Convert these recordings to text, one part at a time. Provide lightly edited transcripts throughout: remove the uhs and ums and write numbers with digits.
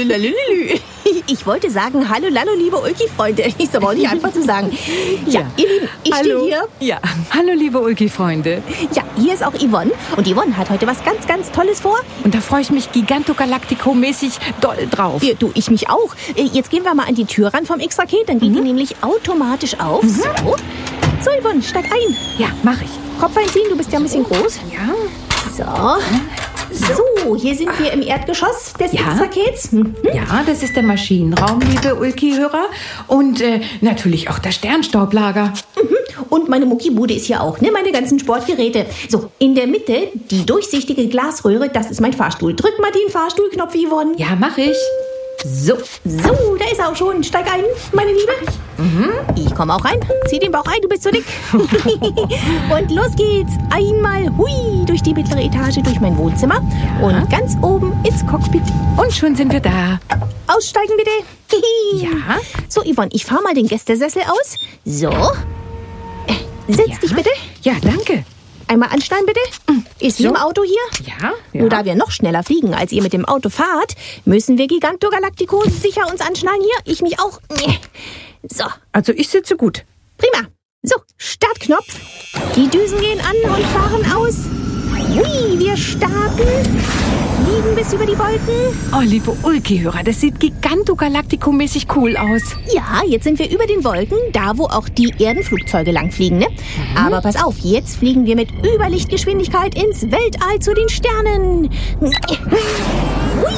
Hallo. Ich wollte sagen, hallo, liebe Ulki-Freunde. Ist aber auch nicht einfach zu sagen. Ja, ihr Lieben, ich stehe hier. Ja, hallo, liebe Ulki-Freunde. Ja, hier ist auch Yvonne. Und Yvonne hat heute was ganz, ganz Tolles vor. Und da freue ich mich Gigantogalactico-mäßig doll drauf. Ja, du, ich mich auch. Jetzt gehen wir mal an die Tür ran vom X-Raket. Dann geht die nämlich automatisch auf. So, Yvonne, steig ein. Ja, mach ich. Kopf einziehen, du bist ja ein bisschen groß. Ja. So, hier sind wir im Erdgeschoss des X-Rakets. Ja, das ist der Maschinenraum, liebe Ulki-Hörer. Und natürlich auch das Sternstaublager. Und meine Muckibude ist hier auch, ne? Meine ganzen Sportgeräte. So, in der Mitte, die durchsichtige Glasröhre, das ist mein Fahrstuhl. Drück mal den Fahrstuhlknopf, Yvonne. Ja, mach ich. So, da ist er auch schon. Steig ein, meine Liebe. Ich komme auch rein. Zieh den Bauch ein, du bist zu dick. Und los geht's. Einmal hui durch die mittlere Etage, durch mein Wohnzimmer. Und ganz oben ins Cockpit. Und schon sind wir da. Aussteigen bitte. Ja. So, Yvonne, ich fahre mal den Gästesessel aus. So. Setz dich bitte. Ja, danke. Einmal anschnallen bitte. Ist wie im Auto hier. Ja. Nur da wir noch schneller fliegen, als ihr mit dem Auto fahrt, müssen wir Gigantogalactico sicher uns anschnallen hier. Ich mich auch. So. Also ich sitze gut. Prima. So, Startknopf. Die Düsen gehen an und fahren aus. Hui, wir starten. Fliegen bis über die Wolken. Oh, liebe Ulki-Hörer, das sieht Gigantogalactico-mäßig cool aus. Ja, jetzt sind wir über den Wolken, da wo auch die Erdenflugzeuge langfliegen, ne? Aber pass auf, jetzt fliegen wir mit Überlichtgeschwindigkeit ins Weltall zu den Sternen. Hui!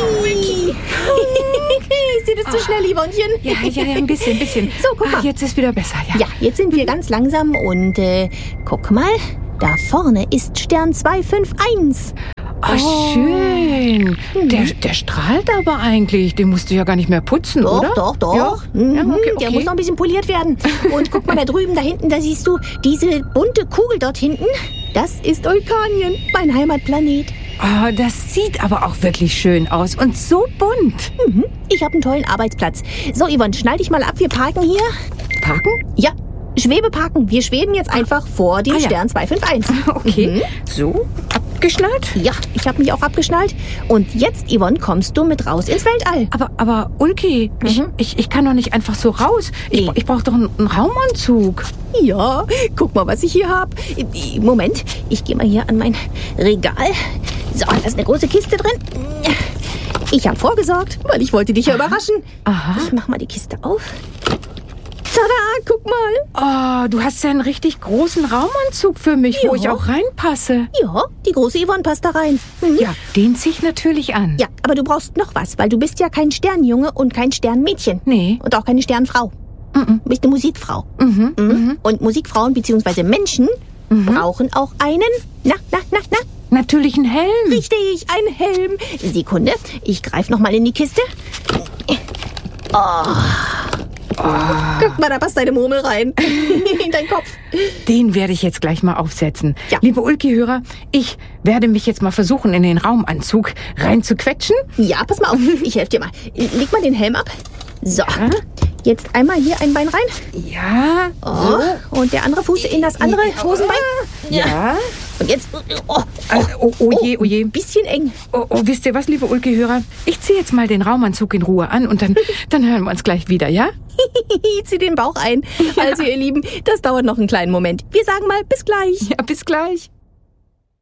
Ist dir das zu schnell, Yvonnchen? Ja, ein bisschen. So, guck mal. Jetzt ist wieder besser, ja. Ja, jetzt sind wir ganz langsam und guck mal, da vorne ist Stern 251. Oh, schön. Der strahlt aber eigentlich. Den musst du ja gar nicht mehr putzen, oder? Doch. Ja? Okay. Der muss noch ein bisschen poliert werden. Und guck mal da drüben, da hinten, da siehst du diese bunte Kugel dort hinten. Das ist Vulkanien, mein Heimatplanet. Oh, das sieht aber auch wirklich schön aus und so bunt. Ich habe einen tollen Arbeitsplatz. So, Yvonne, schnall dich mal ab, wir parken hier. Parken? Ja, Schwebeparken. Wir schweben jetzt einfach vor dem Stern 251. Okay, so, abgeschnallt? Ja, ich habe mich auch abgeschnallt. Und jetzt, Yvonne, kommst du mit raus ins Weltall. Aber Ulki, ich kann doch nicht einfach so raus. Ich brauche doch einen Raumanzug. Ja, guck mal, was ich hier habe. Moment, ich gehe mal hier an mein Regal. So, da ist eine große Kiste drin. Ich habe vorgesorgt, weil ich wollte dich ja überraschen. Ich mach mal die Kiste auf. Tada, guck mal. Oh, du hast ja einen richtig großen Raumanzug für mich, wo ich auch reinpasse. Ja, die große Yvonne passt da rein. Ja, den zieh ich natürlich an. Ja, aber du brauchst noch was, weil du bist ja kein Sternjunge und kein Sternmädchen. Nee. Und auch keine Sternfrau. Du bist eine Musikfrau. Und Musikfrauen bzw. Menschen brauchen auch einen, Natürlich ein Helm. Richtig, ein Helm. Sekunde, ich greife noch mal in die Kiste. Guck mal, da passt deine Murmel rein. In deinen Kopf. Den werde ich jetzt gleich mal aufsetzen. Ja. Liebe Ulki-Hörer, ich werde mich jetzt mal versuchen, in den Raumanzug reinzuquetschen. Ja, pass mal auf, ich helfe dir mal. Leg mal den Helm ab. So, jetzt einmal hier ein Bein rein. Ja. Und der andere Fuß in das andere Hosenbein. Ja. Und jetzt, Oh je. bisschen eng. Oh, wisst ihr was, liebe Ulki-Hörer? Ich ziehe jetzt mal den Raumanzug in Ruhe an und dann hören wir uns gleich wieder, ja? Zieh den Bauch ein. Also, ihr Lieben, das dauert noch einen kleinen Moment. Wir sagen mal, bis gleich. Ja, bis gleich.